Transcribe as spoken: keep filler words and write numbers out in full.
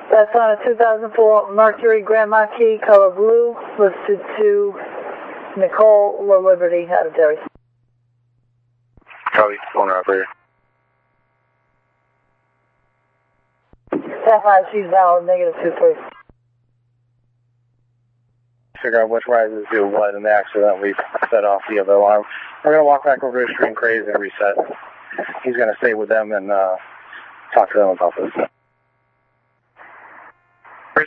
That's on a two thousand four Mercury Grand Marquis, color blue, listed to Nicole La Liberty out of Derry. Copy, owner operator. Sapphire, she's valid, negative two three. Figure out which risers do what and accidentally set off the other alarm. We're going to walk back over to Stream Crazy and reset. He's going to stay with them and uh, talk to them about this.